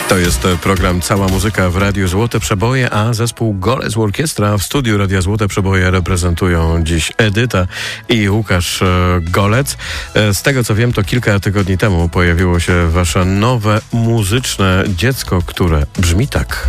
To jest program Cała Muzyka w Radiu Złote Przeboje, a zespół Golec Orkiestra w studiu Radia Złote Przeboje reprezentują dziś Edyta i Łukasz Golec. Z tego co wiem, to kilka tygodni temu pojawiło się wasze nowe muzyczne dziecko, które brzmi tak.